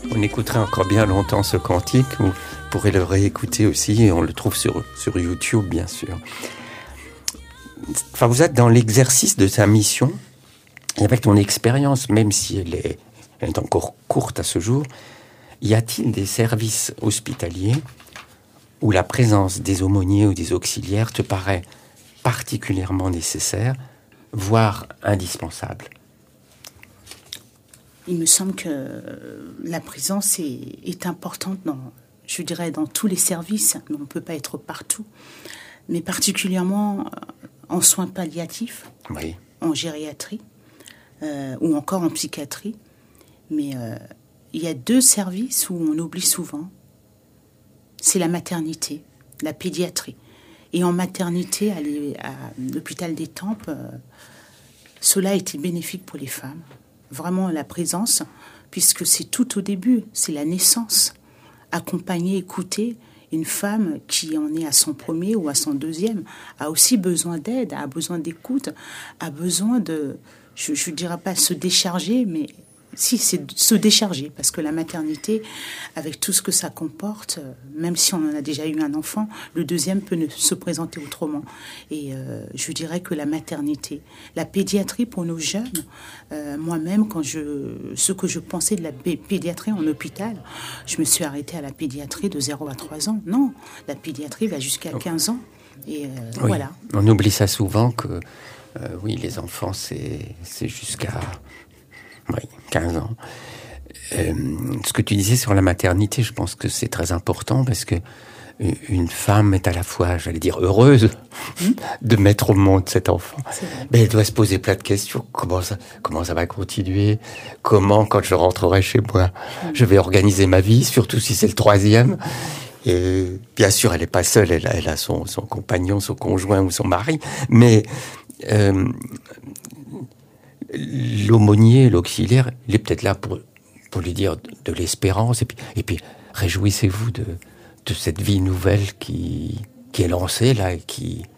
On écouterait encore bien longtemps ce cantique. Vous pourrez le réécouter aussi, et on le trouve sur YouTube, bien sûr. Enfin, vous êtes dans l'exercice de sa mission, et avec ton expérience, même si elle est encore courte à ce jour, y a-t-il des services hospitaliers où la présence des aumôniers ou des auxiliaires te paraît particulièrement nécessaire, voire indispensable ? Il me semble que la présence est importante dans tous les services. On ne peut pas être partout, mais particulièrement en soins palliatifs, oui, en gériatrie ou encore en psychiatrie. Mais il y a 2 services où on oublie souvent. C'est la maternité, la pédiatrie. Et en maternité, aller à l'hôpital d'Étampes, cela a été bénéfique pour les femmes. Vraiment la présence, puisque c'est tout au début, c'est la naissance. Accompagner, écouter une femme qui en est à son 1er ou à son 2e, a aussi besoin d'aide, a besoin d'écoute, a besoin de, je ne dirais pas se décharger, mais si, c'est se décharger, parce que la maternité, avec tout ce que ça comporte, même si on en a déjà eu un enfant, le 2e peut se présenter autrement. Et je dirais que la maternité, la pédiatrie pour nos jeunes, moi-même, ce que je pensais de la pédiatrie en hôpital, je me suis arrêtée à la pédiatrie de 0 à 3 ans. Non, la pédiatrie va jusqu'à 15 ans. Et oui, voilà. On oublie ça souvent que, oui, les enfants, c'est jusqu'à... Oui, 15 ans. Ce que tu disais sur la maternité, je pense que c'est très important parce que une femme est à la fois, j'allais dire, heureuse de mettre au monde cet enfant. Mais elle doit se poser plein de questions. Comment ça va continuer ? Comment, quand je rentrerai chez moi, je vais organiser ma vie, surtout si c'est le 3e ? Et bien sûr, elle n'est pas seule, elle a son compagnon, son conjoint ou son mari, mais... l'aumônier, l'auxiliaire, il est peut-être là pour lui dire de l'espérance, et puis réjouissez-vous de cette vie nouvelle qui est lancée là, et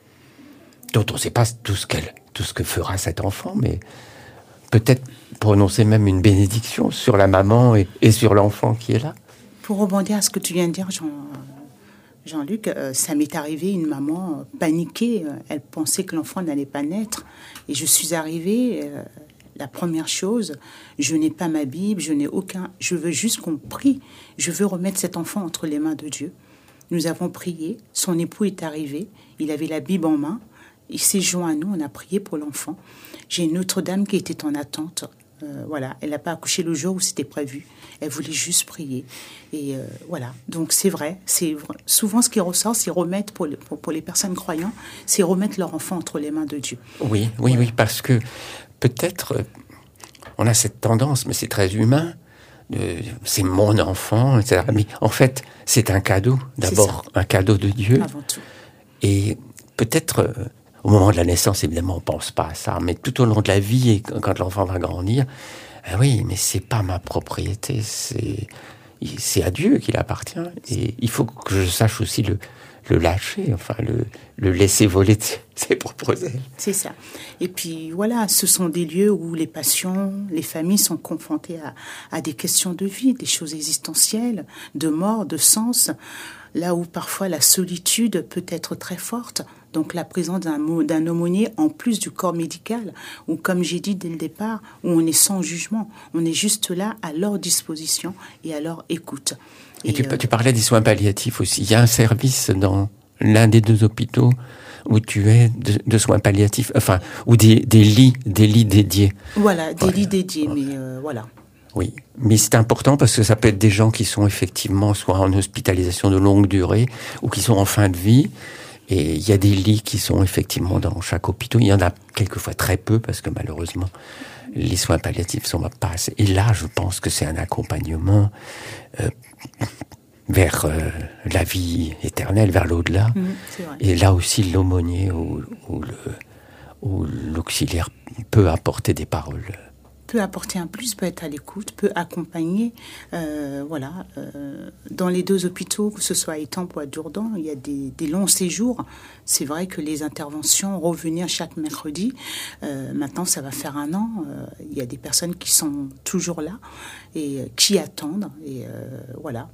dont on ne sait pas tout ce que fera cet enfant, mais peut-être prononcer même une bénédiction sur la maman et sur l'enfant qui est là. Pour rebondir à ce que tu viens de dire, Jean-Luc, ça m'est arrivé, une maman paniquée, elle pensait que l'enfant n'allait pas naître, et je suis arrivée, la première chose, je n'ai pas ma Bible, je veux juste qu'on prie, je veux remettre cet enfant entre les mains de Dieu. Nous avons prié, son époux est arrivé, il avait la Bible en main, il s'est joint à nous, on a prié pour l'enfant. J'ai une autre dame qui était en attente. Voilà, elle n'a pas accouché le jour où c'était prévu. Elle voulait juste prier. Et voilà, donc c'est vrai. Souvent, ce qui ressort, c'est remettre, pour les personnes croyantes, c'est remettre leur enfant entre les mains de Dieu. Oui, parce que peut-être, on a cette tendance, mais c'est très humain, c'est mon enfant, etc. Mais en fait, c'est un cadeau, d'abord, un cadeau de Dieu. Avant tout. Et peut-être... au moment de la naissance, évidemment, on pense pas à ça, mais tout au long de la vie, et quand l'enfant va grandir, oui, mais c'est pas ma propriété, c'est à Dieu qu'il appartient, et il faut que je sache aussi le lâcher, enfin le laisser voler de ses propres ailes. C'est ça. Et puis voilà, ce sont des lieux où les passions, les familles sont confrontées à des questions de vie, des choses existentielles, de mort, de sens, là où parfois la solitude peut être très forte. Donc la présence d'un aumônier en plus du corps médical, où comme j'ai dit dès le départ, où on est sans jugement, on est juste là à leur disposition et à leur écoute. Et tu parlais des soins palliatifs aussi. Il y a un service dans l'un des 2 hôpitaux où tu es de soins palliatifs, enfin, ou des lits dédiés. Voilà, des lits dédiés, mais voilà. Oui, mais c'est important parce que ça peut être des gens qui sont effectivement soit en hospitalisation de longue durée ou qui sont en fin de vie. Et il y a des lits qui sont effectivement dans chaque hôpital. Il y en a quelquefois très peu parce que malheureusement, les soins palliatifs sont pas assez. Et là, je pense que c'est un accompagnement vers la vie éternelle, vers l'au-delà. C'est vrai. Et là aussi, l'aumônier ou l'auxiliaire peut apporter des paroles peut apporter un plus, peut être à l'écoute, peut accompagner. Dans les 2 hôpitaux, que ce soit à Étampes ou à Dourdan, il y a des longs séjours. C'est vrai que les interventions, revenir chaque mercredi, maintenant ça va faire 1 an, il y a des personnes qui sont toujours là et qui attendent. Et voilà.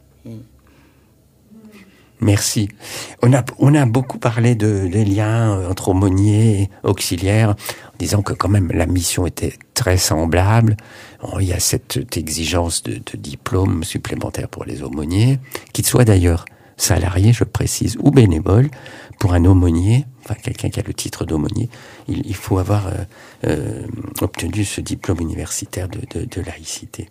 Merci. On a beaucoup parlé des liens entre aumôniers et auxiliaires, en disant que quand même la mission était très semblable. Bon, il y a cette exigence de diplôme supplémentaire pour les aumôniers, qu'ils soient d'ailleurs salariés, je précise, ou bénévoles. Pour un aumônier, enfin quelqu'un qui a le titre d'aumônier, il faut avoir obtenu ce diplôme universitaire de laïcité.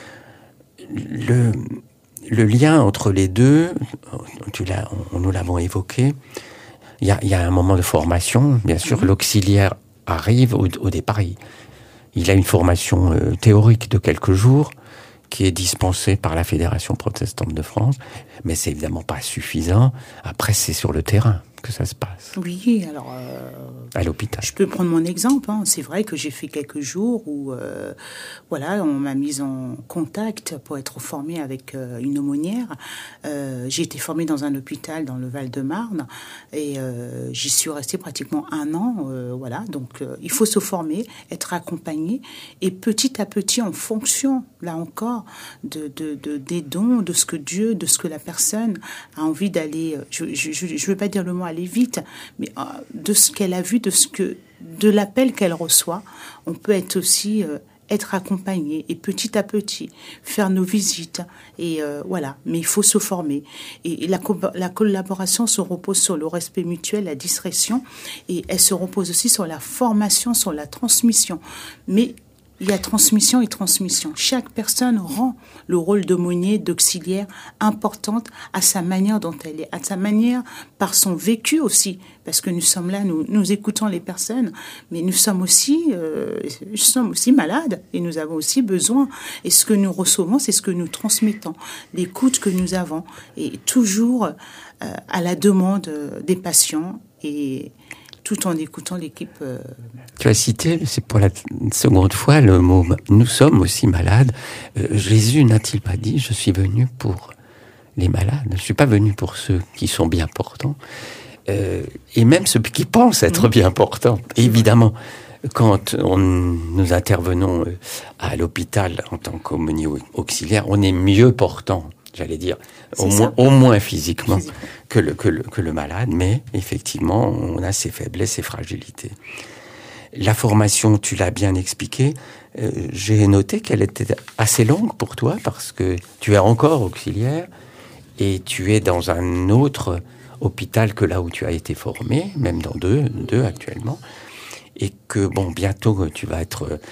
Le lien entre les deux, nous l'avons évoqué, il y a un moment de formation. Bien sûr, l'auxiliaire arrive au départ, il a une formation théorique de quelques jours qui est dispensée par la Fédération protestante de France, mais c'est évidemment pas suffisant. Après, c'est sur le terrain que ça se passe. Oui, alors... à l'hôpital. Je peux prendre mon exemple. C'est vrai que j'ai fait quelques jours où on m'a mise en contact pour être formée avec une aumônière. J'ai été formée dans un hôpital dans le Val-de-Marne et j'y suis restée pratiquement 1 an. Donc il faut se former, être accompagné et petit à petit, en fonction, là encore, des dons, de ce que Dieu, de ce que la personne a envie d'aller... Je ne veux pas dire le mot aller vite, mais de ce qu'elle a vu, de l'appel qu'elle reçoit, on peut être aussi être accompagné et petit à petit faire nos visites et mais il faut se former et la collaboration se repose sur le respect mutuel, la discrétion et elle se repose aussi sur la formation, sur la transmission, mais il y a transmission et transmission. Chaque personne rend le rôle d'aumônier, d'auxiliaire importante à sa manière dont elle est, à sa manière par son vécu aussi. Parce que nous sommes là, nous écoutons les personnes, mais nous sommes aussi malades et nous avons aussi besoin. Et ce que nous recevons, c'est ce que nous transmettons, l'écoute que nous avons. Et toujours à la demande des patients et tout en écoutant l'équipe. Tu as cité, c'est pour la seconde fois, le mot « nous sommes aussi malades ». Jésus n'a-t-il pas dit « je suis venu pour les malades ». Je ne suis pas venu pour ceux qui sont bien portants. Et même ceux qui pensent être bien portants. Évidemment, quand nous intervenons à l'hôpital en tant qu'aumônier auxiliaire, on est mieux portant, j'allais dire, au moins physiquement que le malade, mais effectivement, on a ses faiblesses, ses fragilités. La formation, tu l'as bien expliqué, j'ai noté qu'elle était assez longue pour toi, parce que tu es encore auxiliaire, et tu es dans un autre hôpital que là où tu as été formé, même dans deux actuellement, et que, bientôt, tu vas être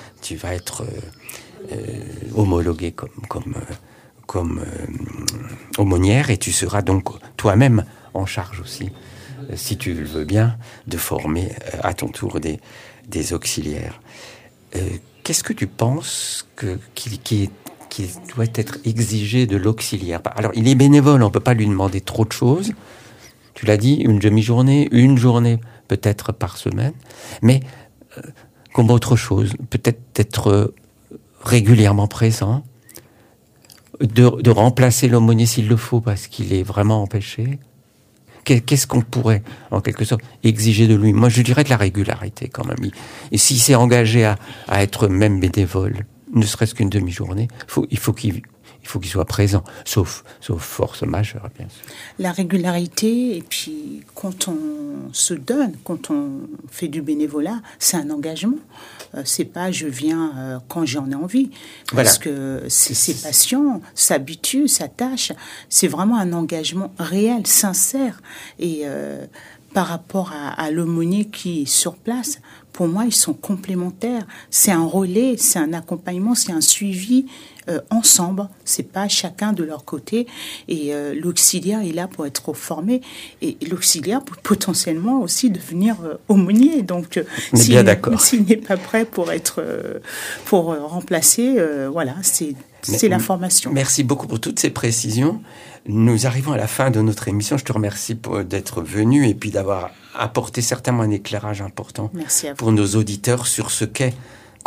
homologué comme aumônière, et tu seras donc toi-même en charge aussi, si tu le veux bien, de former à ton tour des auxiliaires. Qu'est-ce que tu penses qui doit être exigé de l'auxiliaire? Alors, il est bénévole, on ne peut pas lui demander trop de choses. Tu l'as dit, une demi-journée, une journée peut-être par semaine, mais comme autre chose, peut-être être régulièrement présent, de remplacer l'aumônier s'il le faut parce qu'il est vraiment empêché. Qu'est-ce qu'on pourrait, en quelque sorte, exiger de lui? Moi, je dirais de la régularité, quand même. Et s'il s'est engagé à être même bénévole, ne serait-ce qu'une demi-journée, il faut qu'il soit présent, sauf force majeure, bien sûr. La régularité, et puis quand on se donne, quand on fait du bénévolat, c'est un engagement. C'est pas je viens quand j'en ai envie, parce que ces patients s'habituent, s'attachent. C'est vraiment un engagement réel, sincère, et par rapport à l'aumônier qui est sur place, pour moi, ils sont complémentaires. C'est un relais, c'est un accompagnement, c'est un suivi ensemble. C'est pas chacun de leur côté. Et l'auxiliaire est là pour être formé. Et l'auxiliaire peut potentiellement aussi devenir aumônier. Donc, s'il n'est pas prêt pour remplacer, c'est la formation. Merci beaucoup pour toutes ces précisions. Nous arrivons à la fin de notre émission. Je te remercie d'être venu et puis d'avoir apporté certainement un éclairage important pour nos auditeurs sur ce qu'est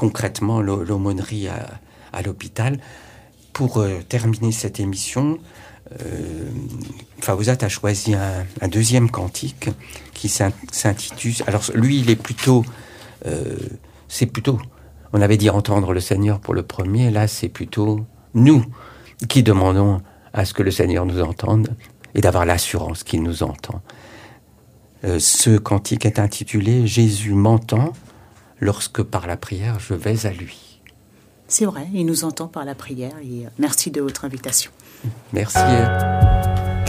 concrètement l'aumônerie à l'hôpital. Pour terminer cette émission, Fawzat a choisi un deuxième cantique qui s'intitule... Alors lui, il est plutôt... c'est plutôt... On avait dit entendre le Seigneur pour le premier, là c'est plutôt nous qui demandons à ce que le Seigneur nous entende et d'avoir l'assurance qu'il nous entend. Ce cantique est intitulé « Jésus m'entend lorsque par la prière je vais à lui ». C'est vrai, il nous entend par la prière et merci de votre invitation. Merci.